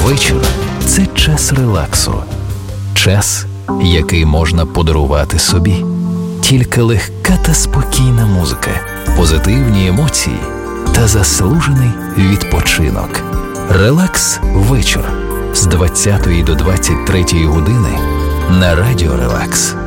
Вечір – це час релаксу. Час, який можна подарувати собі. Тільки легка та спокійна музика, позитивні емоції та заслужений відпочинок. Релакс вечір з 20 до 23 години на Радіо Релакс.